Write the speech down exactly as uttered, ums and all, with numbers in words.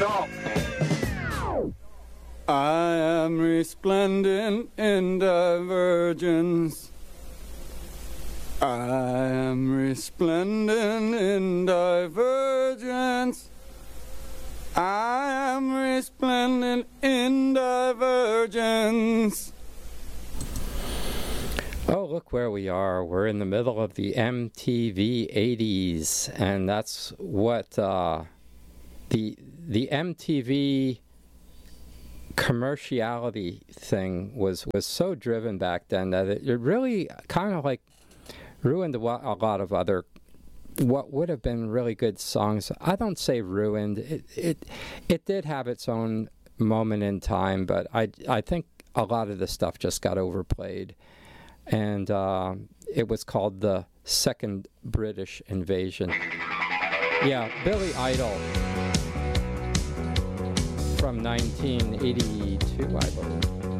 Go. I am resplendent in divergence. I am resplendent in divergence. I am resplendent in divergence. Oh, look where we are. We're in the middle of the M T V eighties, and that's what uh, the the M T V commerciality thing was was so driven back then that it, it really kind of like ruined a lot, a lot of other what would have been really good songs. I don't say ruined. It it it did have its own moment in time, but I I think a lot of the stuff just got overplayed. And uh, it was called the Second British Invasion. Yeah, Billy Idol from nineteen eighty-two, I believe.